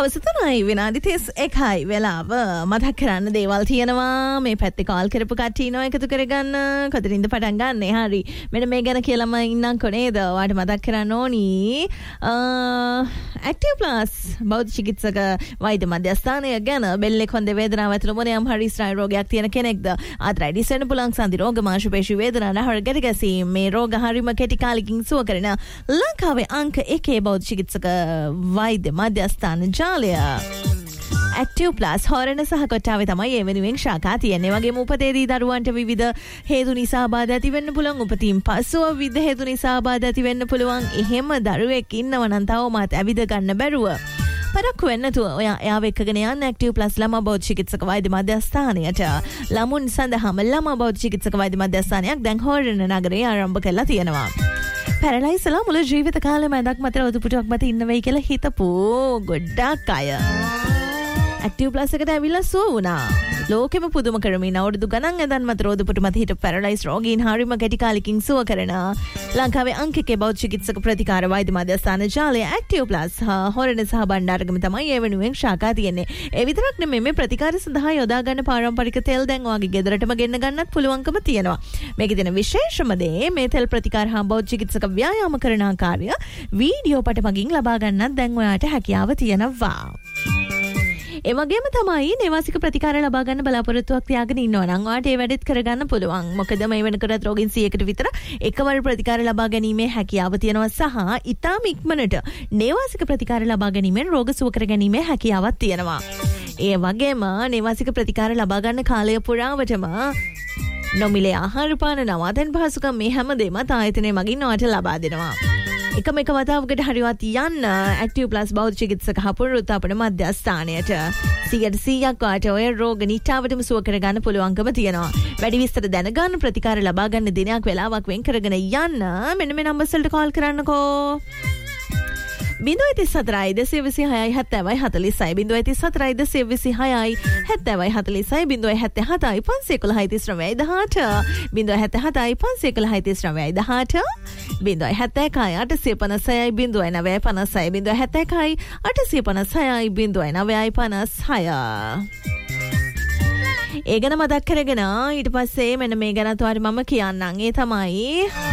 හවස 3යි විනාඩි 31යි වෙලාව. මතක් කරන්න දේවල් තියෙනවා. මේ පැත්තේ කෝල් කරපු කට්ටිය ඉනවා එකතු කරගන්න. කතරින්ද පටන් ගන්න. හරි. මෙන්න මේ ගැන කියලාම ඉන්නම්කො නේද? ඔයාලට මතක් කරන්න ඕනි. Active Plus බෞද්ධ චිකිත්සක වෛද්‍ය මධ්‍යස්ථානය ගැන බෙල්ලේ කොන්දේ වේදනාව ඇතුළු මොනියම් හරි ස්නායු රෝගයක් තියෙන කෙනෙක්ද? ආත්‍රයිටිස් වෙන්න පුළුවන් සන්ධි රෝග මාංශපේශි වේදනා නහර ගැටගැසීම් මේ රෝග හරිම කෙටි කාලෙකින් සුව කරන ලංකාවේ අංක 1 බෞද්ධ චිකිත්සක වෛද්‍ය මධ්‍යස්ථාන ජාලය Active Plus හොරණ සහ කොට්ටාවේ තමයි ඒ වෙනුවෙන් ශාඛා තියෙන්නේ. වගේම උපතේදී දරුවන්ට විවිධ හේතු නිසා බාධා ඇති වෙන්න පුළුවන්. උපතින් පස්සුව විවිධ හේතු නිසා බාධා ඇති වෙන්න පුළුවන්. එහෙම දරුවෙක් ඉන්නව නම් තවමත් ඇවිද ගන්න බැරුව පරක්කු වෙන්න තු ඔයා එයාව එක්කගෙන යන්න Active Plus ළමා බෞද්ධ චිකිත්සක වෛද්‍ය මධ්‍යස්ථානයට. ළමුන් සඳහාම ළමා බෞද්ධ චිකිත්සක වෛද්‍ය මධ්‍යස්ථානයක් දැන් හොරණ නගරයේ ආරම්භ කරලා තියෙනවා. පැරලයිස්ලා මුළු ජීවිත කාලෙම ඇඳක් මත රොදුපුටුවක් මත ඉන්න වෙයි කියලා හිතපු ගොඩක් අය Active Plus එකට ඇවිල්ලා සුව වුණා. ලෝකෙම පුදුම කරමින් අවුරුදු ගණන් ඇඳන් මත රොදුපුටු මත හිටපු පැරලයිස් රෝගීන් හරිම කෙටි කාලෙකින් සුව කරන ලංකාවේ අංක 1 බෞද්ධ චිකිත්සක ප්‍රතිකාර වෛද්‍ය මධ්‍යස්ථාන ජාලය Active Plus හොරණ සහ බණ්ඩාරගම තමයි ඒ වෙනුවෙන් ශාඛා තියෙන්නේ. ඒ විතරක් නෙමෙයි මේ ප්‍රතිකාර සඳහා යොදා ගන්න පාරම්පරික තෙල් දැන් ඔයාගේ ගෙදරටම ගෙන්න ගන්නත් පුළුවන්කම තියෙනවා. මේකේ තියෙන විශේෂම දේ මේ තෙල් ප්‍රතිකාර හා බෞද්ධ චිකිත්සක ව්‍යායාම කරන ආකාරය වීඩියෝ පට මගින් ලබා ගන්නත් දැන් ඔයාට හැකියාව තියෙනවා. ඒ වගේම තමයි නේවාසික ප්‍රතිකාර ලබා ගන්න බලාපොරොත්තුවක් තියාගෙන ඉන්නවා නම් ඔයාට ඒ වැඩෙත් කරගන්න පුළුවන්. මොකද මේ වෙනකොට රෝගීන් 100කට විතර එකවර ප්‍රතිකාර ලබා ගැනීමේ හැකියාව තියෙනවා සහ ඊටම ඉක්මනට නේවාසික ප්‍රතිකාර ලබා ගැනීමෙන් රෝග සුව කර ගැනීමේ හැකියාවක් තියෙනවා. ඒ වගේම නේවාසික ප්‍රතිකාර ලබා ගන්න කාලය පුරාවටම නොමිලේ ආහාර පාන නවාතැන් පහසුකම් මේ හැමදේම ආයතනය මගින් ඔයාට ලබා දෙනවා. එකම එක වතාවකට හරිවත් යන්න Active Plus බෞද්ධ චිකිත්සක පුනරුත්ථාපන මධ්‍යස්ථානයට 100% ඔයාට ඔය රෝග නිට්ටාවටම සුව කරගන්න පුළුවන්කම තියෙනවා. වැඩි විස්තර දැනගන්න ප්‍රතිකාර ලබා ගන්න දිනයක් වෙලාවක් වෙන් කරගෙන යන්න මෙන්න මේ නම්බර්ස් වලට කෝල් කරන්නකෝ. 034 226 70 40 034 226 70 40 077 511 18 077 511 18 ඒ ගැන මතක් කරගෙන ඊට පස්සේ මෙන්න මේ ගැන තවරි මම කියන්නම්. ඒ තමයි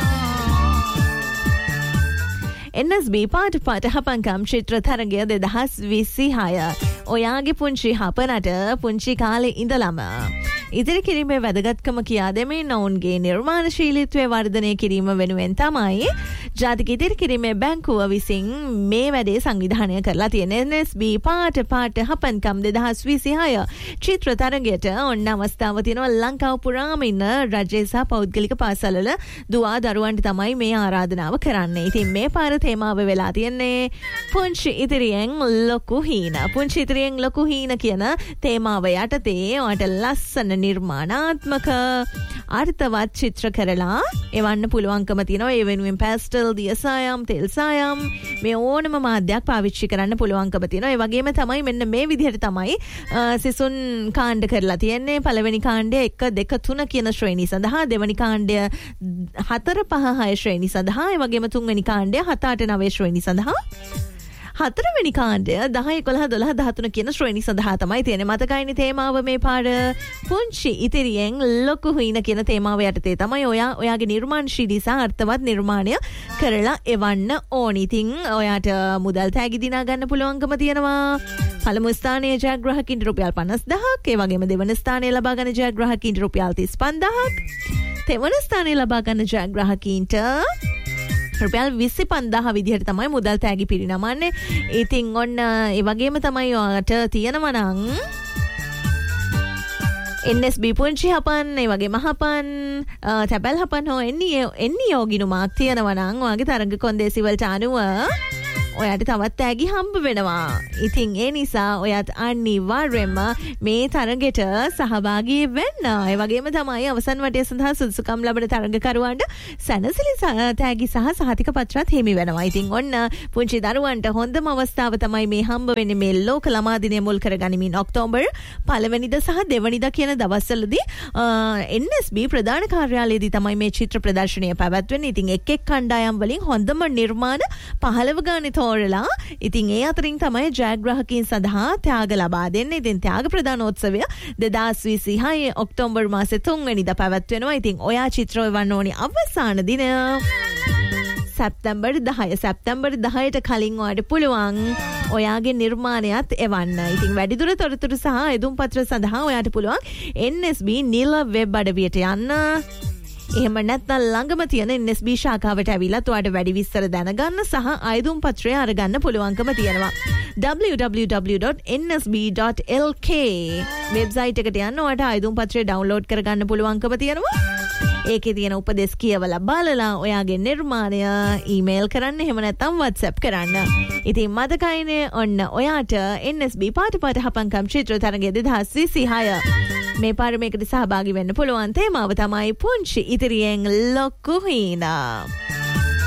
NSB පාට හපංකම් චිත්‍ර තරගය 2026 ඔයාගේ පුංචි හපනට පුංචි කාලේ ඉඳලම ඉදිරි කිරීමේ වැදගත්කම කියා දෙමින් ඔවුන්ගේ නිර්මාණශීලීත්වය වර්ධනය කිරීම වෙනුවෙන් තමයි ජාතික ඉදිරි කිරීමේ බැංකුව විසින් මේ වැඩේ සංවිධානය කරලා තියෙන NSB පාට හපන්කම් 2026 චිත්‍ර තරගයට ඔන්න අවස්ථාව තියෙනවා. ලංකාව පුරාම ඉන්න රජයේ සහ පෞද්ගලික පාසල්වල දුවා දරුවන්ට තමයි මේ ආරාධනාව කරන්නේ. ඉතින් මේ පාර තේමාව වෙලා තියෙන්නේ පුංචි ඉදිරියෙන් ලොකු හීන. පුංචි ඉදිරියෙන් ලොකු හීන කියන තේමාව යටතේ ඔයාට ලස්සන නිර්මාණාත්මක අර්ථවත් චිත්‍ර කරලා එවන්න පුළුවන්කම තියෙනවා. ඒ වෙනුවෙන් පැස්ටල්, දිය සායම්, තෙල් සායම් මේ ඕනම මාධ්‍යයක් පාවිච්චි කරන්න පුළුවන්කම තියෙනවා. ඒ වගේම තමයි මෙන්න මේ විදිහට තමයි සිසුන් කාණ්ඩ කරලා තියෙන්නේ. පළවෙනි කාණ්ඩය 1, 2, 3 කියන ශ්‍රේණි සඳහා, දෙවෙනි කාණ්ඩය 4, 5, 6 ශ්‍රේණි සඳහා, ඒ වගේම තුන්වෙනි කාණ්ඩය 7, 8, 9 ශ්‍රේණි සඳහා, හතරවෙනි කාණ්ඩය 10, 11, 12, 13 කියන ශ්‍රේණි සඳහා තමයි තියෙන්නේ. මතකයිනේ තේමාව මේ පාර පුංචි ඉතිරියෙන් ලොකු හීන කියන තේමාව යටතේ තමයි ඔයාගේ නිර්මාණශීලී සහ අර්ථවත් නිර්මාණය කරලා එවන්න ඕනි. ඉතින් ඔයාට මුදල් තෑගි දිනා ගන්න පුළුවන්කම තියෙනවා. පළමු ස්ථානයේ ජයග්‍රාහකින්ට රුපියල් 50,000ක්, ඒ වගේම දෙවන ස්ථානයේ ලබා ගන්න ජයග්‍රාහකින්ට රුපියල් 35,000ක්, තෙවන ස්ථානයේ ලබා ගන්න ජයග්‍රාහකින්ට රුපියල් 25,000 විදිහට තමයි මුදල් තෑගි පිරිනමන්නේ. ඉතින් ඔන්න ඒ වගේම තමයි ඔයාලට තියෙනවා නම් NSB පුංචි හපන්, ඒ වගේම හපන්, තැපැල් හපන් හෝ එන්නේ යෝගිනුමාක් තියෙනවා නම් ඔයාගේ තරඟ කොන්දේසි වලට අනුව ඔයාට තවත් තෑගි හම්බ වෙනවා. ඉතින් ඒ නිසා ඔයාත් අනිවාර්යයෙන්ම මේ තරඟෙට සහභාගී වෙන්න. ඒ වගේම තමයි අවසන් වටය සඳහා සුදුසුකම් ලබන තරඟකරුවන්ට සැනසිලි තෑගි සහ සහතික පත්‍රත් හිමි වෙනවා. ඉතින් ඔන්න පුංචි දරුවන්ට හොඳම අවස්ථාව තමයි මේ හම්බ වෙන්නේ මේ ලෝක ළමා දිනය මුල් කරගනිමින් ඔක්තෝබර් 1 වෙනිදා සහ 2 වෙනිදා කියන දවස්වලදී NSB ප්‍රධාන කාර්යාලයේදී තමයි මේ චිත්‍ර ප්‍රදර්ශනය පැවැත්වෙන්නේ. ඉතින් එක් කණ්ඩායම් වලින් හොඳම නිර්මාණ 15 ගානේ තෝරලා ඉතින් ඒ අතරින් තමයි ජයග්‍රාහකයන් සඳහා ත්‍යාග ලබා දෙන්නේ. ඉතින් ත්‍යාග ප්‍රදානෝත්සවය 2026 ඔක්තෝබර් මාසේ 3 වෙනිදා පැවැත්වෙනවා. ඉතින් ඔයා චිත්‍ර එවන්න ඕනි අවසාන දිනය සැප්තැම්බර් 10. සැප්තැම්බර් 10ට කලින් ඔයාට පුළුවන් ඔයාගේ නිර්මාණයත් එවන්න. ඉතින් වැඩිදුර තොරතුරු සහ යෙදුම් පත්‍ර සඳහා ඔයාට පුළුවන් NSB නිල වෙබ් අඩවියට යන්න. එහෙම නැත්නම් ළඟම තියෙන NSB ශාඛාවට ඇවිල්ලා ඔයාට වැඩි විස්තර දැනගන්න සහ යෙදුම් පත්‍රය අරගන්න පුළුවන්කම තියෙනවා. www.nsb.lk වෙබ්සයිට් එකට යන්න ඔයාට යෙදුම් පත්‍රය ඩවුන්ලෝඩ් කරගන්න පුළුවන්කම තියෙනවා. ඒකේ තියෙන උපදෙස් කියවලා බලලා ඔයාගේ නිර්මාණය ඊමේල් කරන්න, එහෙම නැත්නම් WhatsApp කරන්න. ඉතින් මතකයිනේ ඔන්න ඔයාට NSB පාට හපංකම් චිත්‍ර තරගය 2026 මේ පාර මේකට සහභාගී වෙන්න පුළුවන්. තේමාව තමයි පුංචි ඉදිරියෙන් ලොකු හීනා.